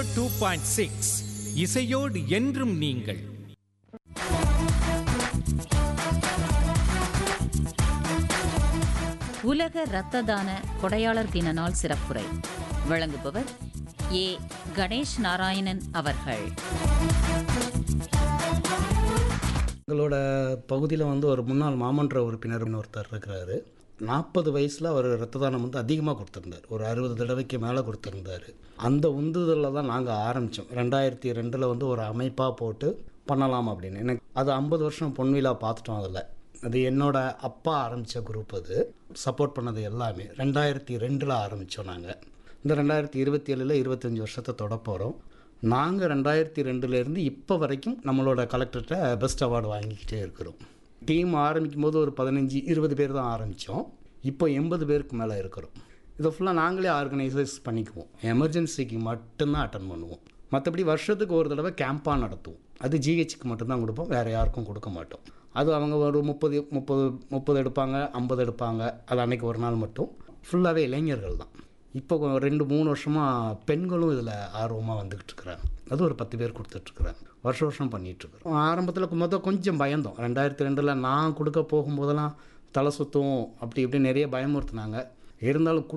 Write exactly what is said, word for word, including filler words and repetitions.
Two point six இசையோடு என்றும் நீங்கள். உலக இரத்த தான கொடையாளர் தின நாள் சிறப்புரை வழங்குபவர் ஏ கணேஷ் நாராயணன் அவர்கள். எங்களோட பகுதியில் வந்து ஒரு முன்னாள் மாமன்ற உறுப்பினர் ஒருத்தர் இருக்கிறாரு. நாற்பது வயசில் அவர் ரத்த தானம் வந்து அதிகமாக கொடுத்துருந்தார். ஒரு அறுபது தடவைக்கு மேலே கொடுத்துருந்தார். அந்த உந்துதலில் தான் நாங்கள் ஆரம்பித்தோம். ரெண்டாயிரத்தி ரெண்டில் வந்து ஒரு அமைப்பாக போட்டு பண்ணலாம் அப்படின்னு. எனக்கு அது ஐம்பது வருஷம் பொன்விழா பார்த்துட்டோம். அதில் அது என்னோட அப்பா ஆரம்பித்த குரூப். அது சப்போர்ட் பண்ணது எல்லாமே ரெண்டாயிரத்தி ரெண்டில் ஆரம்பித்தோம். நாங்கள் இந்த ரெண்டாயிரத்தி இருபத்தி ஏழில் இருபத்தஞ்சி வருஷத்தை தொட போகிறோம். நாங்கள் ரெண்டாயிரத்தி ரெண்டுலேருந்து இப்போ வரைக்கும் நம்மளோட கலெக்டர்கிட்ட பெஸ்ட் அவார்டு வாங்கிக்கிட்டே இருக்கிறோம். டீம் ஆரம்பிக்கும் போது ஒரு பதினஞ்சு இருபது பேர் தான் ஆரம்பித்தோம். இப்போ எண்பது பேருக்கு மேலே இருக்கிறோம். இதை ஃபுல்லாக நாங்களே ஆர்கனைசர்ஸ் பண்ணிக்குவோம். எமர்ஜென்சிக்கு மட்டும்தான் அட்டன் பண்ணுவோம். மற்றபடி வருஷத்துக்கு ஒரு தடவை கேம்பாக நடத்துவோம். அது ஜிஹெச்சுக்கு மட்டும்தான் கொடுப்போம், வேறு யாருக்கும் கொடுக்க மாட்டோம். அது அவங்க ஒரு முப்பது முப்பது முப்பது எடுப்பாங்க, ஐம்பது எடுப்பாங்க. அது அன்றைக்கி ஒரு நாள் மட்டும். ஃபுல்லாகவே இளைஞர்கள் தான். இப்போ ரெண்டு மூணு வருஷமாக பெண்களும் இதில் ஆர்வமாக வந்துக்கிட்டு இருக்கிறாங்க. அது ஒரு பத்து பேர் கொடுத்துட்ருக்குறாங்க. வருஷம் வருஷம் பண்ணிகிட்ருக்குறோம். ஆரம்பத்தில் மொதல் கொஞ்சம் பயந்தோம். ரெண்டாயிரத்தி ரெண்டில் நான் கொடுக்க போகும்போதெல்லாம் தலை சுற்றும் அப்படி இப்படி நிறைய பயமுறுத்துனாங்க. இருந்தாலும்